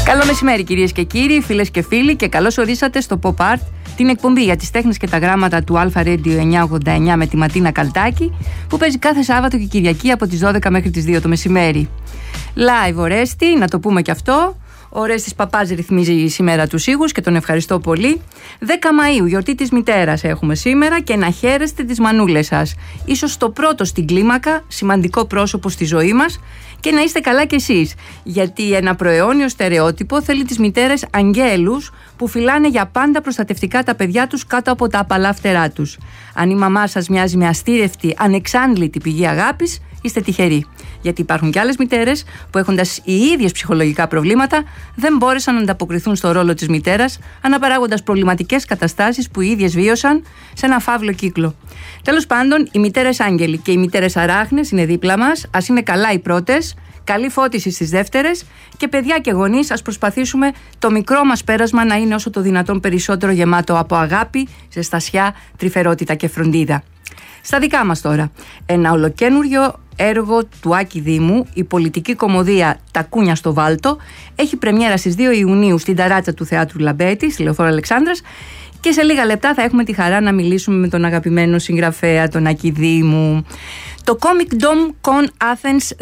Καλό μεσημέρι κυρίες και κύριοι, φίλες και φίλοι, και καλώς ορίσατε στο Pop Art, την εκπομπή για τις τέχνες και τα γράμματα του Alpha Radio 989 με τη Ματίνα Καλτάκη, που παίζει κάθε Σάββατο και Κυριακή από τις 12 μέχρι τις 2 το μεσημέρι. Live ο Ρέστη, να το πούμε και αυτό. Ο Ρέστης Παπάς ρυθμίζει σήμερα τους ήχους και τον ευχαριστώ πολύ. 10 Μαΐου, γιορτή της μητέρας έχουμε σήμερα, και να χαίρεστε τις μανούλες σας. Ίσως το πρώτο στην κλίμακα, σημαντικό πρόσωπο στη ζωή μας, και να είστε καλά κι εσείς. Γιατί ένα προαιώνιο στερεότυπο θέλει τις μητέρες αγγέλους που φυλάνε για πάντα προστατευτικά τα παιδιά τους κάτω από τα απαλά φτερά τους. Αν η μαμά σας μοιάζει με αστήρευτη, ανεξάντλητη πηγή αγάπης, είστε τυχεροί. Γιατί υπάρχουν και άλλες μητέρες που, έχοντας οι ίδιες ψυχολογικά προβλήματα, δεν μπόρεσαν να ανταποκριθούν στο ρόλο της μητέρας, αναπαράγοντας προβληματικές καταστάσεις που οι ίδιες βίωσαν σε ένα φαύλο κύκλο. Τέλος πάντων, οι μητέρες άγγελοι και οι μητέρες αράχνες είναι δίπλα μας. Ας είναι καλά οι πρώτες, καλή φώτιση στις δεύτερες, και παιδιά και γονείς, ας προσπαθήσουμε το μικρό μας πέρασμα να είναι όσο το δυνατόν περισσότερο γεμάτο από αγάπη, ζεστασιά, τρυφερότητα και φροντίδα. Στα δικά μας τώρα, ένα ολοκένουργιο έργο του Άκη Δήμου, η πολιτική κωμωδία «Τα Κούνια στο Βάλτο», έχει πρεμιέρα στις 2 Ιουνίου στην ταράτσα του Θεάτρου Λαμπέτη, στη Λεωφόρο Αλεξάνδρας, και σε λίγα λεπτά θα έχουμε τη χαρά να μιλήσουμε με τον αγαπημένο συγγραφέα, τον Άκη Δήμου. Το Comic Dome Con Athens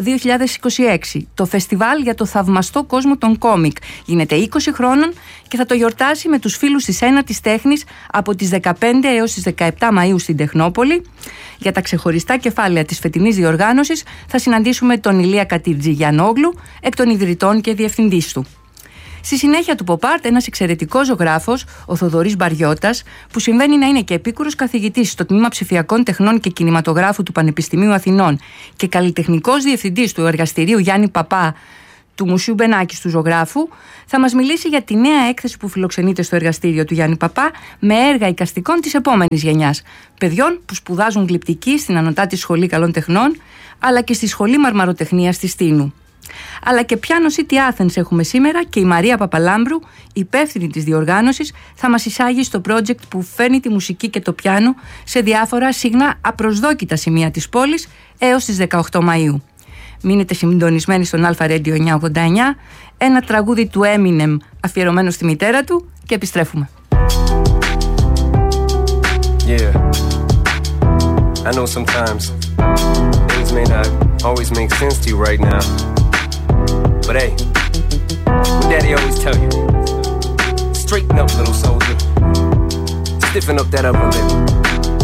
2026, το φεστιβάλ για το θαυμαστό κόσμο των κόμικ, γίνεται 20 χρόνων και θα το γιορτάσει με τους φίλους της ένατης τέχνης από τις 15 έως τις 17 Μαΐου στην Τεχνόπολη. Για τα ξεχωριστά κεφάλαια της φετινής διοργάνωσης θα συναντήσουμε τον Ηλία Κατριτζηγιανόγλου, εκ των ιδρυτών και διευθυντής του. Στη συνέχεια του Pop Art, ένας εξαιρετικός ζωγράφος, ο Θοδωρής Μπαριώτας, που συμβαίνει να είναι και επίκουρος καθηγητής στο Τμήμα Ψηφιακών Τεχνών και Κινηματογράφου του Πανεπιστημίου Αθηνών και καλλιτεχνικός διευθυντής του εργαστηρίου Γιάννη Παπά του Μουσείου Μπενάκης του Ζωγράφου, θα μας μιλήσει για τη νέα έκθεση που φιλοξενείται στο εργαστήριο του Γιάννη Παπά με έργα εικαστικών της επόμενης γενιάς. Παιδιών που σπουδάζουν γλυπτική στην Ανωτάτη Σχολή Καλών Τεχνών, αλλά και στη Σχολή Μαρμαροτεχνίας της Τίνου. Αλλά και Piano City Athens έχουμε σήμερα, και η Μαρία Παπαλάμπρου, υπεύθυνη της διοργάνωσης, θα μας εισάγει στο project που φέρνει τη μουσική και το πιάνο σε διάφορα συχνά απροσδόκητα σημεία της πόλης έως τις 18 Μαΐου. Μείνετε συντονισμένοι στον Alpha Radio 989, ένα τραγούδι του Eminem αφιερωμένο στη μητέρα του, και επιστρέφουμε. Yeah. I know sometimes things may not always make sense to you right now. But hey, what Daddy always tell you, straighten up, little soldier. Stiffen up that upper lip.